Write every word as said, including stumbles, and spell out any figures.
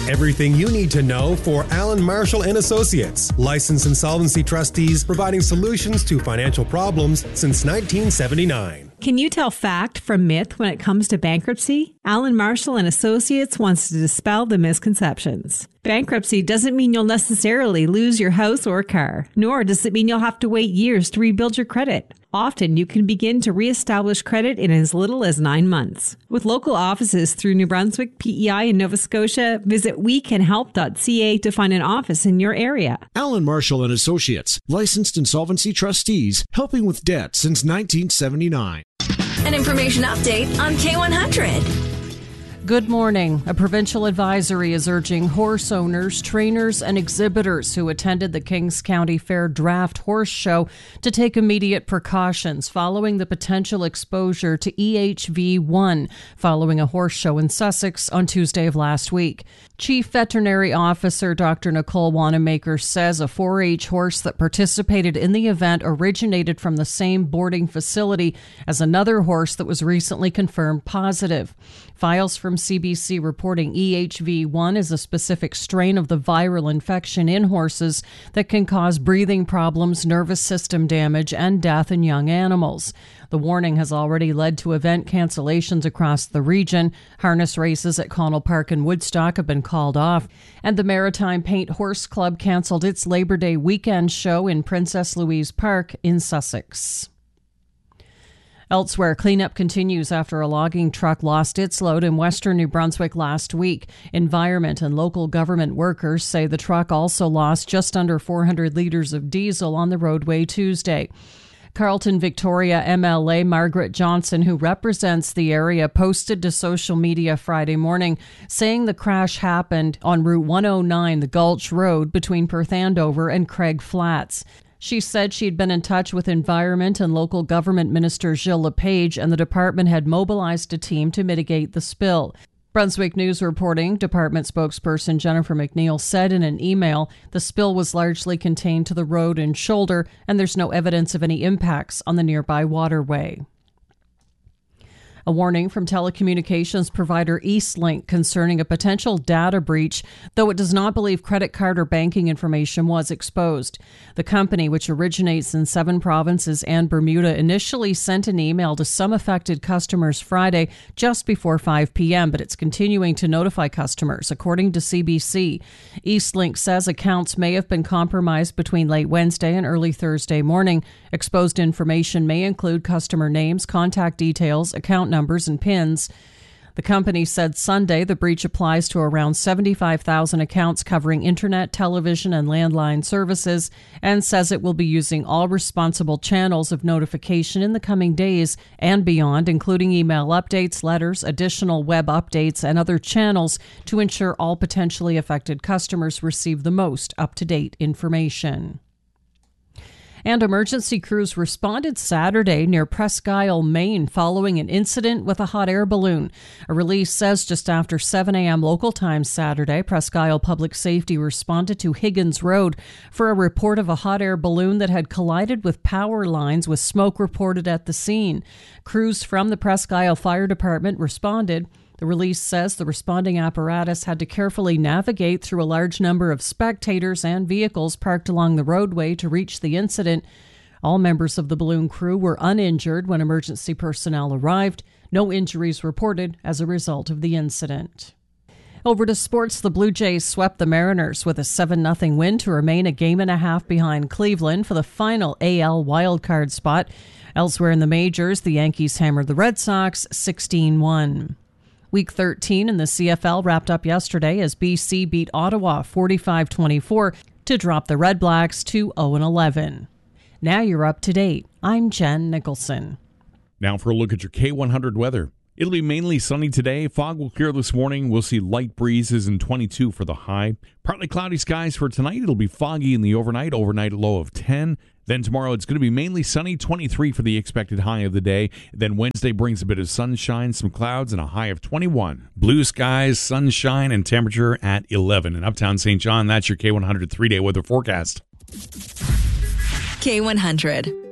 Everything you need to know for Allen Marshall and Associates, licensed insolvency trustees providing solutions to financial problems since nineteen seventy-nine. Can you tell fact from myth when it comes to bankruptcy? Allen Marshall and Associates wants to dispel the misconceptions. Bankruptcy doesn't mean you'll necessarily lose your house or car, nor does it mean you'll have to wait years to rebuild your credit. Often, you can begin to reestablish credit in as little as nine months. With local offices through New Brunswick, P E I, and Nova Scotia, visit we can help dot c a to find an office in your area. Allen Marshall and Associates, licensed insolvency trustees, helping with debt since nineteen seventy-nine. An information update on K one hundred. Good morning. A provincial advisory is urging horse owners, trainers, and exhibitors who attended the Kings County Fair Draft Horse Show to take immediate precautions following the potential exposure to E H V one following a horse show in Sussex on Tuesday of last week. Chief Veterinary Officer Doctor Nicole Wanamaker says a four H horse that participated in the event originated from the same boarding facility as another horse that was recently confirmed positive. Files from C B C reporting E H V one is a specific strain of the viral infection in horses that can cause breathing problems, nervous system damage, and death in young animals. The warning has already led to event cancellations across the region. Harness races at Connell Park and Woodstock have been called off, and the Maritime Paint Horse Club canceled its Labor Day weekend show in Princess Louise Park in Sussex. Elsewhere, cleanup continues after a logging truck lost its load in western New Brunswick last week. Environment and local government workers say the truck also lost just under four hundred litres of diesel on the roadway Tuesday. Carlton Victoria M L A Margaret Johnson, who represents the area, posted to social media Friday morning saying the crash happened on Route one oh nine, the Gulch Road, between Perth Andover and Craig Flats. She said she'd been in touch with Environment and Local Government Minister Gilles Lepage, and the department had mobilized a team to mitigate the spill. Brunswick News reporting, department spokesperson Jennifer McNeil said in an email the spill was largely contained to the road and shoulder, and there's no evidence of any impacts on the nearby waterway. A warning from telecommunications provider Eastlink concerning a potential data breach, though it does not believe credit card or banking information was exposed. The company, which originates in seven provinces and Bermuda, initially sent an email to some affected customers Friday just before five p.m., but it's continuing to notify customers, according to C B C. Eastlink says accounts may have been compromised between late Wednesday and early Thursday morning. Exposed information may include customer names, contact details, account numbers, and PINs. The company said Sunday the breach applies to around seventy-five thousand accounts covering internet, television, and landline services, and says it will be using all responsible channels of notification in the coming days and beyond, including email updates, letters, additional web updates, and other channels to ensure all potentially affected customers receive the most up-to-date information. And emergency crews responded Saturday near Presque Isle, Maine, following an incident with a hot air balloon. A release says just after seven a.m. local time Saturday, Presque Isle Public Safety responded to Higgins Road for a report of a hot air balloon that had collided with power lines, with smoke reported at the scene. Crews from the Presque Isle Fire Department responded. The release says the responding apparatus had to carefully navigate through a large number of spectators and vehicles parked along the roadway to reach the incident. All members of the balloon crew were uninjured when emergency personnel arrived. No injuries reported as a result of the incident. Over to sports, the Blue Jays swept the Mariners with a seven nothing win to remain a game and a half behind Cleveland for the final A L wildcard spot. Elsewhere in the majors, the Yankees hammered the Red Sox sixteen one. Week thirteen in the C F L wrapped up yesterday as B C beat Ottawa forty-five twenty-four to drop the Red Blacks to oh and eleven. Now you're up to date. I'm Jen Nicholson. Now for a look at your K one hundred weather. It'll be mainly sunny today. Fog will clear this morning. We'll see light breezes and twenty-two for the high. Partly cloudy skies for tonight. It'll be foggy in the overnight. Overnight low of ten. Then tomorrow it's going to be mainly sunny, twenty-three for the expected high of the day. Then Wednesday brings a bit of sunshine, some clouds, and a high of twenty-one. Blue skies, sunshine, and temperature at eleven. In Uptown Saint John, that's your K one hundred three-day weather forecast. K one hundred.